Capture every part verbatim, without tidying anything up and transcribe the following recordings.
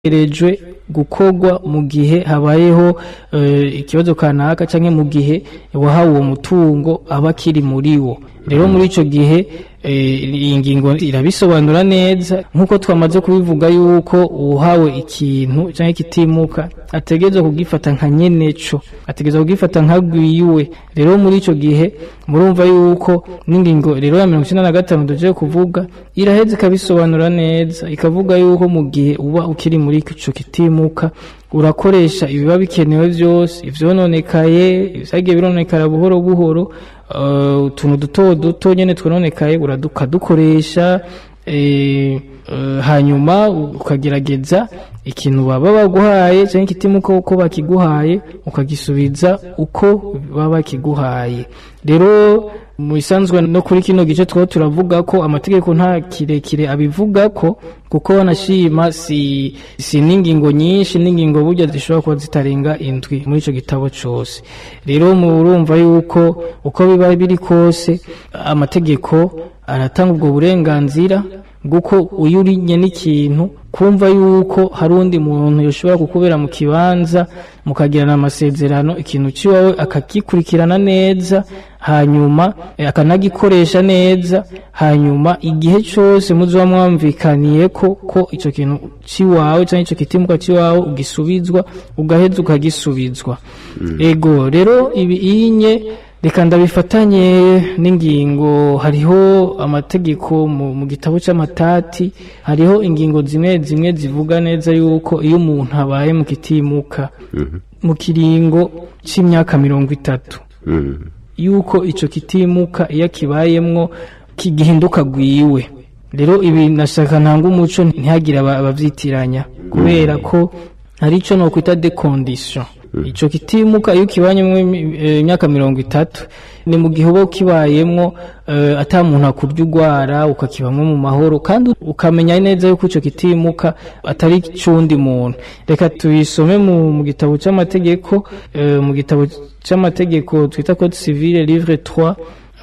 erejwe gukorwa mu gihe habayeho uh, ikibazo kanaka canke mu gihe wahawe uwo mutungo aba kiri muri wo. Rero muri ico gihe iyi ngingo irabisobanura neza nkuko twamaze kubivuga yuko uhawe ikintu canke kitimuka ategerezwa kugifata nka nyeneco, ategerezwa kugifata nka gwiwe. Rero muri ico gihe murumva yuko n'ingingo rero ya mirongo icenda na gatanu doje kuvuga iraheze ikabisobanura neza, ikavuga yuko mu gihe uba ukiri muri ico kitimuka urakoresha ibiba bikenewe vyose, ivyononekaye, ibyagiye bironekara buhoro buhoro, utuntu uh, duto duto nyene twononekaye uradukoresha, eh, uh, hanyuma ukagerageza ikintu baba baguhaye canke kitimuka uko bakiguhaye ukagisubiza uko baba bakiguhaye. Rero mu isanzwe no kuri kino gice two turavuga ko amategeko nta kirekire abivuga ko, kuko wanashima si si n'ingingo nyinshi, n'ingingo burya zishobora kuba zitarenga indwi muri ico gitabo cose. Rero murumva yuko uko biba biri kose amategeko aratanga ubwo burenganzira guko uyurinye n'ikintu kumva yuko hari undi muntu yoshobora kukubera mu kibanza mukagirana amasezerano, ikintu ciwawe akakikurikirana neza, hanyuma akanagikoresha neza, hanyuma igihe cyose muzoba mwamvikaniye ko ko ico kintu ciwawe canke ico kitimuka ciwawe ugisubizwa, ugaheza ukagisubizwa. Mm. Ego rero ibi inye reka ndabifatanye n'ingingo. Hariho amategeko mu, mu gitabo c'amatati, hariho ingingo zimwe zimwe zivuga neza yuko iyo umuntu abaye mu kitimuka mm-hmm. mu kiringo c'imyaka mirongo itatu mm-hmm. yuko ico kitimuka iyo kibayemwo kigihinduka gwiwe. Rero ibi nashaka ntanga umuco ntihagire abavyitiranya, kubera ko hari ico no kwita de condition. Ico kitimuka iyo kibanyemwo imyaka mirongo itatu ni mu gihe uba kibayemwo uh, ata muntu akurya ugwara ukakibamwe mu mahoro, kandi ukamenya neza yuko ico kitimuka atari cundi muntu. Reka tuyisome mu, mu gitabo c'amategeko, uh, mu gitabo c'amategeko twita Code Civil livre trois,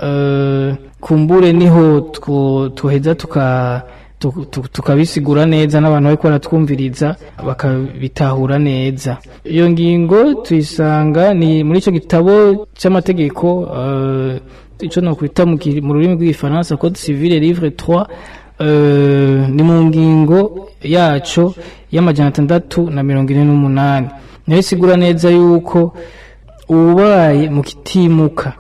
uh, kumbure niho tuheza tuka tukabisigura neza n'abantu bariko baratwumviriza bakabitahura neza. Iyo ngingo tuyisanga ni muri ico gitabo c'amategeko, uh, ico no kwita mu rurimi rw'igifaransa Code Civil livre trois, uh, ni mu ngingo yaco y'amajana atandatu na mirongo ine n'umunani. Niyo isigura neza yuko ubaye mu kitimuka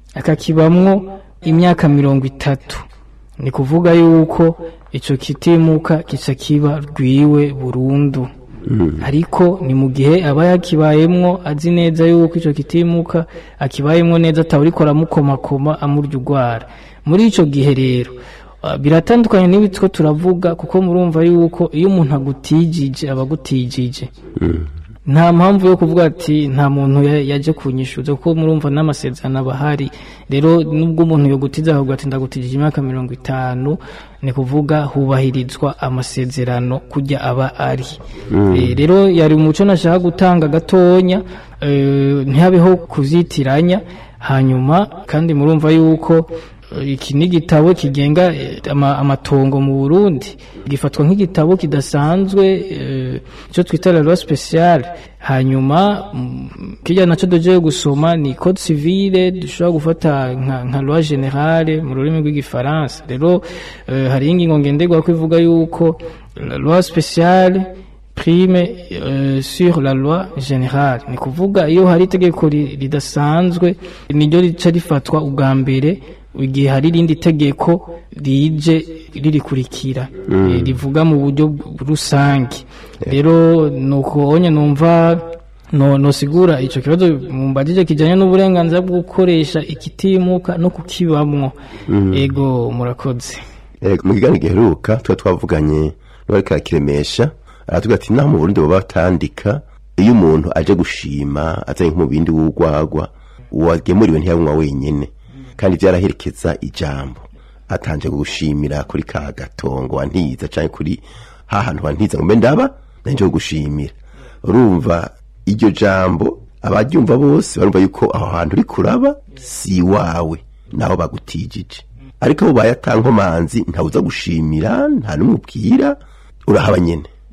akakibamwo imyaka mirongo itatu, ni kuvuga yuko ico kitimuka kica kiba rwiwe burundu. Mm. Ariko ni mu gihe aba yakibayemwo azi neza yuko ico kitimuka akibayemwo neza atawuriko aramukomakoma amurya ugwara. Muri ico gihe rero uh, biratandukanye n'ibitwo turavuga, kuko murumva yuko iyo umuntu agutijije aba agutijije. Mm. Nta mpamvu yo kuvuga ati nta muntu yaje kunyishuza, kuko murumva n'amasezerano abahari. Rero nubwo umuntu yogutiza akavuga ati ndagutijije imyaka mirongo itanu, ni kuvuga hubahirizwa amasezerano kujya aba ari. Mm. E, rero yari umuco nashaka gutanga gatonya, e, ntihabeho kuzitiranya. Hanyuma kandi murumva yuko iki ni igitabo kigenga ama, amatongo mu Burundi, gifatwa nk'igitabo kidasanzwe, ico e, twita la loi spéciale. Hanyuma kirya naco doje gusoma ni Code Civil, dushobora gufata nka, nka loi générale mu rurimi rw'igifaransa. Rero e, hari ingingo ngenderwa ko ivuga yuko la loi spéciale prime euh, sur la loi générale. Ni kuvuga iyo hari itegeko ridasanzwe niryo rica rifatwa ubwa mbere igihe hari irindi tegeko rije ririkurikira, mm. e, rivuga mu buryo rusange. Rero nuko onye numva no nosigura ico kibazo mumbajije kijanye n'uburenganzira bwo gukoresha ikitimuka no kukibamwo. Mm. Ego murakoze. Ego mu kiganiro giheruka twa twavuganye n'abariko bakiremesha, aratuga ati naho mu Burundi baba batandika iyo umuntu aje gushima atanye mu bindi w'ugwagwa uwagemuriwe ntiyabumwa wenyene, kandi vyaraherekeza ijambo atanje gushimira kuri ka gatongo wantiza canke kuri ha hantu wantiza ngo ndaba nanje gushimira. Urumva iryo jambo abaryumva bose barumva yuko aho hantu uri kuraba si wawe naho bagutijije, ariko bo bayatankomanzi ntawuza gushimira nta numubwira urahaba nyene.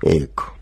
ego